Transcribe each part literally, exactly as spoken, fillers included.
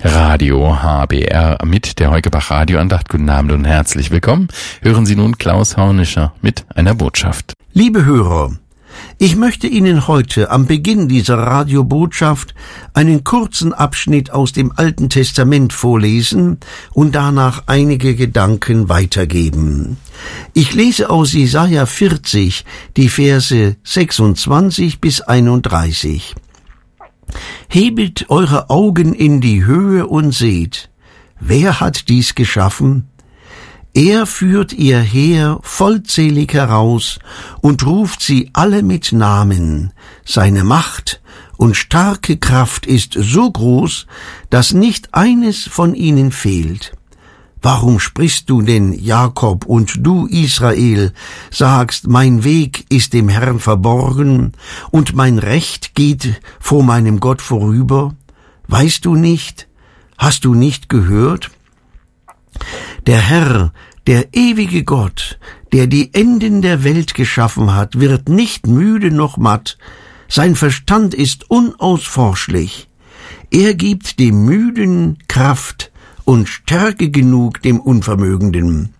Radio H B R mit der Heukebach Radioandacht. Guten Abend und herzlich willkommen. Hören Sie nun Klaus Hornischer mit einer Botschaft. Liebe Hörer, ich möchte Ihnen heute am Beginn dieser Radiobotschaft einen kurzen Abschnitt aus dem Alten Testament vorlesen und danach einige Gedanken weitergeben. Ich lese aus Jesaja vierzig die Verse sechsundzwanzig bis einunddreißig. Hebet eure Augen in die Höhe und seht, wer hat dies geschaffen? Er führt ihr Heer vollzählig heraus und ruft sie alle mit Namen. Seine Macht und starke Kraft ist so groß, dass nicht eines von ihnen fehlt. Warum sprichst du denn, Jakob, und du, Israel, sagst, mein Weg ist dem Herrn verborgen und mein Recht geht vor meinem Gott vorüber? Weißt du nicht? Hast du nicht gehört? Der Herr, der ewige Gott, der die Enden der Welt geschaffen hat, wird nicht müde noch matt. Sein Verstand ist unausforschlich. Er gibt dem Müden Kraft und Stärke genug dem Unvermögenden.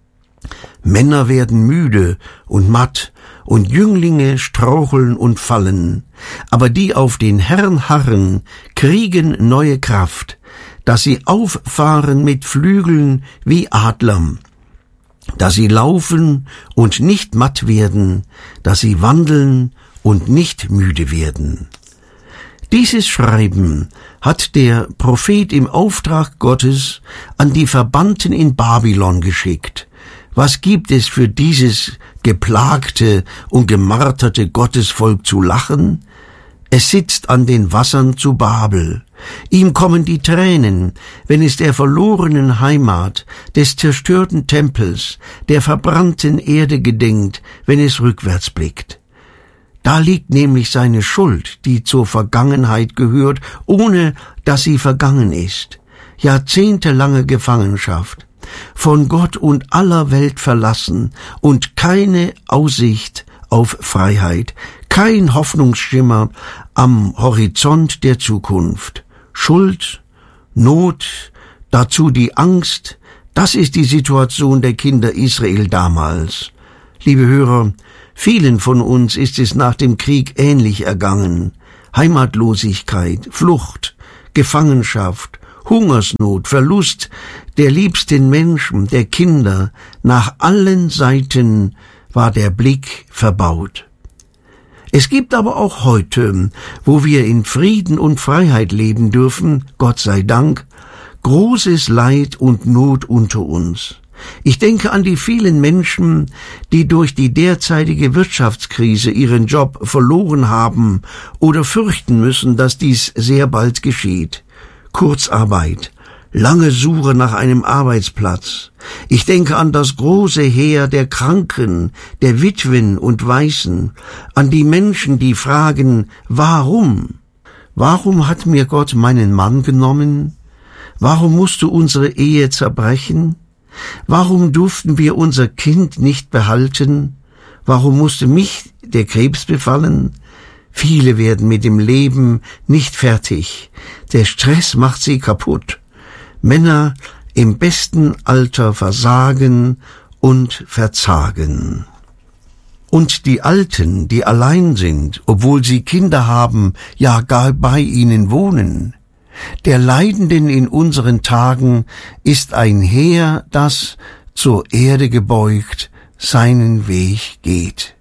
Männer werden müde und matt, und Jünglinge straucheln und fallen, aber die auf den Herrn harren, kriegen neue Kraft, dass sie auffahren mit Flügeln wie Adler, dass sie laufen und nicht matt werden, dass sie wandeln und nicht müde werden. Dieses Schreiben hat der Prophet im Auftrag Gottes an die Verbannten in Babylon geschickt. Was gibt es für dieses geplagte und gemarterte Gottesvolk zu lachen? Es sitzt an den Wassern zu Babel. Ihm kommen die Tränen, wenn es der verlorenen Heimat, des zerstörten Tempels, der verbrannten Erde gedenkt, wenn es rückwärts blickt. Da liegt nämlich seine Schuld, die zur Vergangenheit gehört, ohne dass sie vergangen ist. Jahrzehntelange Gefangenschaft, von Gott und aller Welt verlassen und keine Aussicht auf Freiheit, kein Hoffnungsschimmer am Horizont der Zukunft. Schuld, Not, dazu die Angst, das ist die Situation der Kinder Israel damals. Liebe Hörer, vielen von uns ist es nach dem Krieg ähnlich ergangen. Heimatlosigkeit, Flucht, Gefangenschaft, Hungersnot, Verlust der liebsten Menschen, der Kinder. Nach allen Seiten war der Blick verbaut. Es gibt aber auch heute, wo wir in Frieden und Freiheit leben dürfen, Gott sei Dank, großes Leid und Not unter uns. Ich denke an die vielen Menschen, die durch die derzeitige Wirtschaftskrise ihren Job verloren haben oder fürchten müssen, dass dies sehr bald geschieht. Kurzarbeit, lange Suche nach einem Arbeitsplatz. Ich denke an das große Heer der Kranken, der Witwen und Waisen, an die Menschen, die fragen, warum? Warum hat mir Gott meinen Mann genommen? Warum musste unsere Ehe zerbrechen? Warum durften wir unser Kind nicht behalten? Warum musste mich der Krebs befallen? Viele werden mit dem Leben nicht fertig. Der Stress macht sie kaputt. Männer im besten Alter versagen und verzagen. Und die Alten, die allein sind, obwohl sie Kinder haben, ja gar bei ihnen wohnen. Der Leidenden in unseren Tagen ist ein Heer, das, zur Erde gebeugt, seinen Weg geht.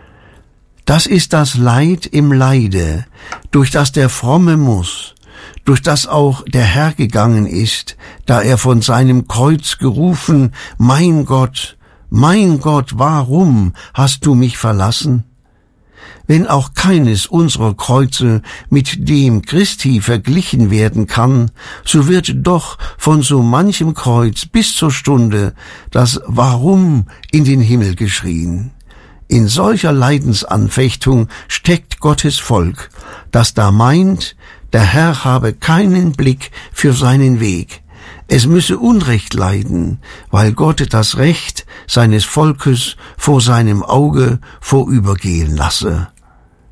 Das ist das Leid im Leide, durch das der Fromme muss, durch das auch der Herr gegangen ist, da er von seinem Kreuz gerufen, mein Gott, mein Gott, warum hast du mich verlassen? Wenn auch keines unserer Kreuze mit dem Christi verglichen werden kann, so wird doch von so manchem Kreuz bis zur Stunde das Warum in den Himmel geschrien. In solcher Leidensanfechtung steckt Gottes Volk, das da meint, der Herr habe keinen Blick für seinen Weg. Es müsse Unrecht leiden, weil Gott das Recht seines Volkes vor seinem Auge vorübergehen lasse.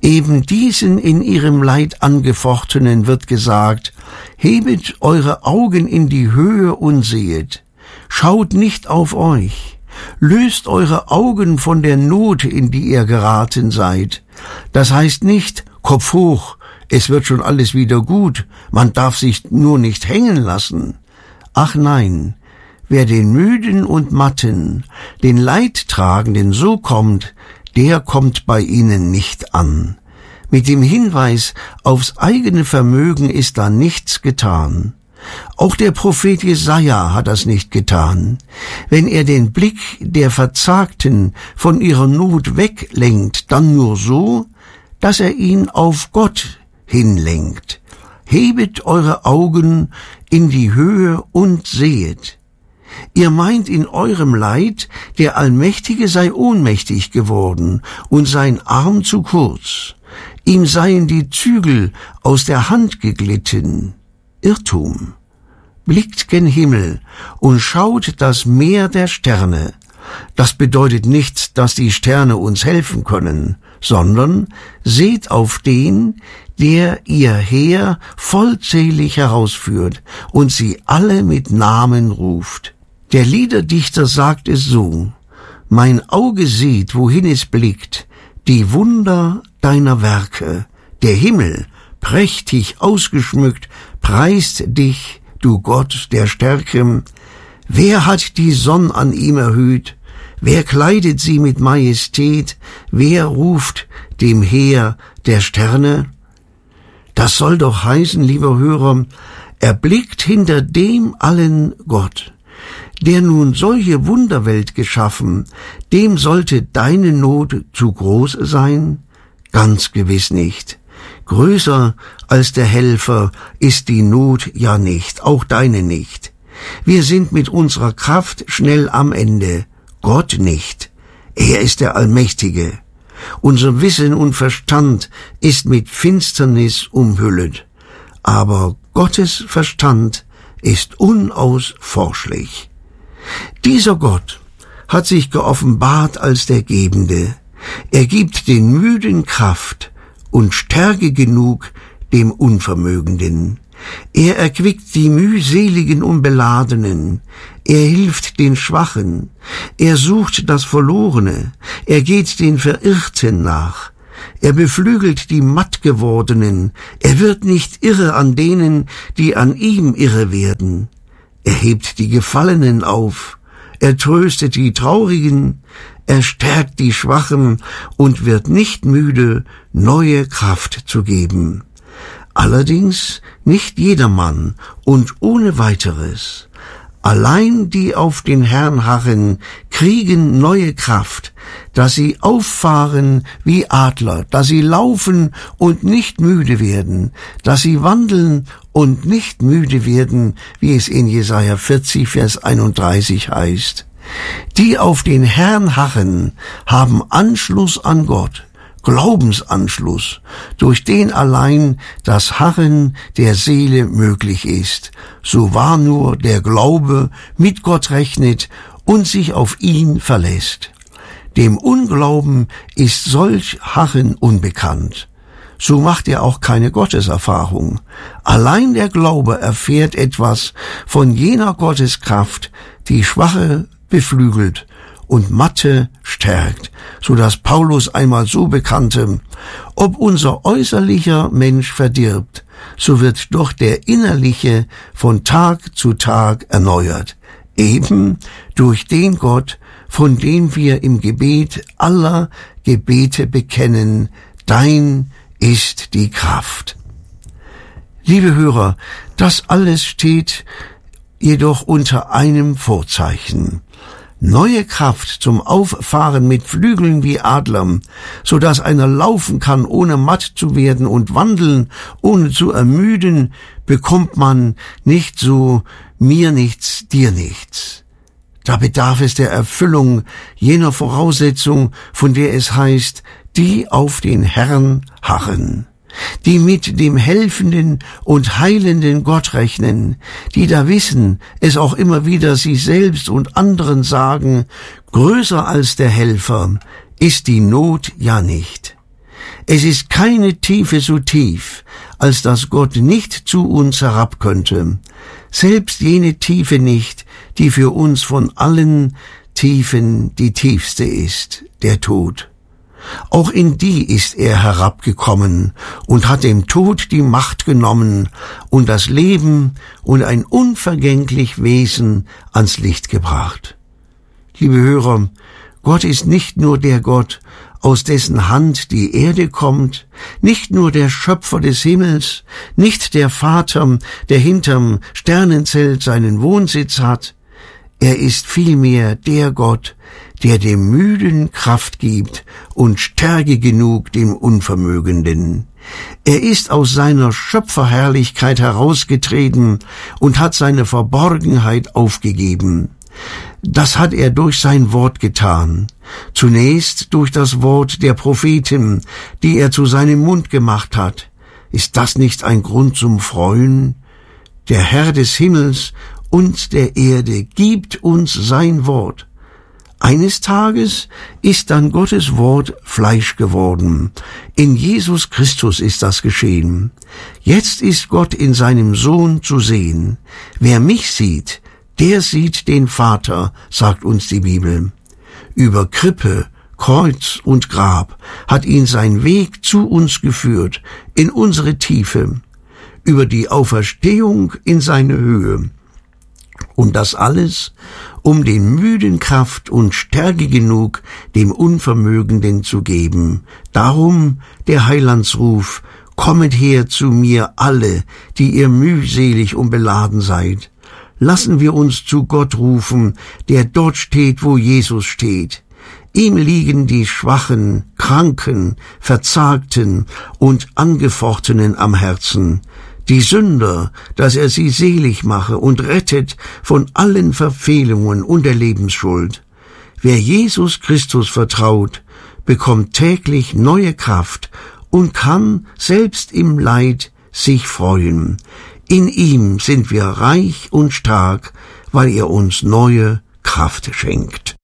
Eben diesen in ihrem Leid Angefochtenen wird gesagt, hebet eure Augen in die Höhe und sehet. Schaut nicht auf euch. Löst eure Augen von der Not, in die ihr geraten seid. Das heißt nicht, Kopf hoch, es wird schon alles wieder gut, man darf sich nur nicht hängen lassen. Ach nein, wer den Müden und Matten, den Leidtragenden so kommt, der kommt bei ihnen nicht an. Mit dem Hinweis aufs eigene Vermögen ist da nichts getan. Auch der Prophet Jesaja hat das nicht getan. Wenn er den Blick der Verzagten von ihrer Not weglenkt, dann nur so, dass er ihn auf Gott hinlenkt. Hebet eure Augen in die Höhe und sehet. Ihr meint in eurem Leid, der Allmächtige sei ohnmächtig geworden und sein Arm zu kurz. Ihm seien die Zügel aus der Hand geglitten. Irrtum. Blickt gen Himmel und schaut das Meer der Sterne. Das bedeutet nicht, dass die Sterne uns helfen können, sondern seht auf den, der ihr Heer vollzählig herausführt und sie alle mit Namen ruft. Der Liederdichter sagt es so: Mein Auge sieht, wohin es blickt, die Wunder deiner Werke. Der Himmel, prächtig ausgeschmückt, preist dich, du Gott der Stärke. Wer hat die Sonn an ihm erhöht? Wer kleidet sie mit Majestät? Wer ruft dem Heer der Sterne? Das soll doch heißen, lieber Hörer, erblickt hinter dem allen Gott. Der nun solche Wunderwelt geschaffen, dem sollte deine Not zu groß sein? Ganz gewiss nicht. Größer als der Helfer ist die Not ja nicht, auch deine nicht. Wir sind mit unserer Kraft schnell am Ende, Gott nicht. Er ist der Allmächtige. Unser Wissen und Verstand ist mit Finsternis umhüllet, aber Gottes Verstand ist unausforschlich. Dieser Gott hat sich geoffenbart als der Gebende. Er gibt den Müden Kraft und Stärke genug dem Unvermögenden. Er erquickt die mühseligen und Beladenen. Er hilft den Schwachen. Er sucht das Verlorene. Er geht den Verirrten nach. Er beflügelt die Mattgewordenen. Er wird nicht irre an denen, die an ihm irre werden. Er hebt die Gefallenen auf. Er tröstet die Traurigen. Er stärkt die Schwachen und wird nicht müde, neue Kraft zu geben. Allerdings nicht jedermann und ohne weiteres. Allein die auf den Herrn harren, kriegen neue Kraft, dass sie auffahren wie Adler, dass sie laufen und nicht müde werden, dass sie wandeln und nicht müde werden, wie es in Jesaja vierzig, Vers einunddreißig heißt. Die auf den Herrn harren, haben Anschluss an Gott, Glaubensanschluss, durch den allein das Harren der Seele möglich ist, so wahr nur der Glaube mit Gott rechnet und sich auf ihn verlässt. Dem Unglauben ist solch Harren unbekannt. So macht er auch keine Gotteserfahrung. Allein der Glaube erfährt etwas von jener Gotteskraft, die Schwache beflügelt und Matte stärkt, so dass Paulus einmal so bekannte: Ob unser äußerlicher Mensch verdirbt, so wird doch der innerliche von Tag zu Tag erneuert, eben durch den Gott, von dem wir im Gebet aller Gebete bekennen: Dein ist die Kraft. Liebe Hörer, das alles steht jedoch unter einem Vorzeichen: Neue Kraft zum Auffahren mit Flügeln wie Adlern, so dass einer laufen kann, ohne matt zu werden, und wandeln, ohne zu ermüden, bekommt man nicht so mir nichts, dir nichts. Da bedarf es der Erfüllung jener Voraussetzung, von der es heißt, die auf den Herrn harren, die mit dem helfenden und heilenden Gott rechnen, die da wissen, es auch immer wieder sich selbst und anderen sagen: Größer als der Helfer ist die Not ja nicht. Es ist keine Tiefe so tief, als dass Gott nicht zu uns herab könnte. Selbst jene Tiefe nicht, die für uns von allen Tiefen die tiefste ist, der Tod. Auch in die ist er herabgekommen und hat dem Tod die Macht genommen und das Leben und ein unvergänglich Wesen ans Licht gebracht. Liebe Hörer, Gott ist nicht nur der Gott, aus dessen Hand die Erde kommt, nicht nur der Schöpfer des Himmels, nicht der Vater, der hinterm Sternenzelt seinen Wohnsitz hat. Er ist vielmehr der Gott, der dem Müden Kraft gibt und Stärke genug dem Unvermögenden. Er ist aus seiner Schöpferherrlichkeit herausgetreten und hat seine Verborgenheit aufgegeben. Das hat er durch sein Wort getan. Zunächst durch das Wort der Propheten, die er zu seinem Mund gemacht hat. Ist das nicht ein Grund zum Freuen? Der Herr des Himmels und der Erde gibt uns sein Wort. Eines Tages ist dann Gottes Wort Fleisch geworden. In Jesus Christus ist das geschehen. Jetzt ist Gott in seinem Sohn zu sehen. Wer mich sieht, der sieht den Vater, sagt uns die Bibel. Über Krippe, Kreuz und Grab hat ihn sein Weg zu uns geführt, in unsere Tiefe, über die Auferstehung in seine Höhe. Und das alles, um den Müden Kraft und Stärke genug dem Unvermögenden zu geben. Darum der Heilandsruf: Kommet her zu mir alle, die ihr mühselig und beladen seid. Lassen wir uns zu Gott rufen, der dort steht, wo Jesus steht. Ihm liegen die Schwachen, Kranken, Verzagten und Angefochtenen am Herzen. Die Sünder, dass er sie selig mache und rettet von allen Verfehlungen und der Lebensschuld. Wer Jesus Christus vertraut, bekommt täglich neue Kraft und kann selbst im Leid sich freuen. In ihm sind wir reich und stark, weil er uns neue Kraft schenkt.